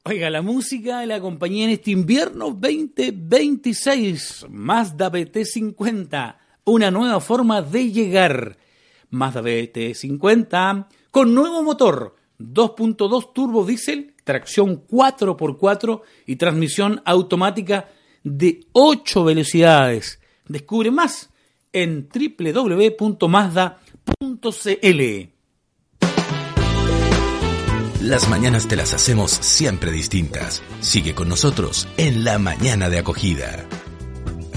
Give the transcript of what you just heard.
Oiga, la música la acompañé en este invierno 2026. Mazda BT50, una nueva forma de llegar. Mazda BT50 con nuevo motor, 2.2 turbo diésel, tracción 4x4 y transmisión automática de 8 velocidades. Descubre más en www.mazda.cl. Las mañanas te las hacemos siempre distintas. Sigue con nosotros en La Mañana de Acogida.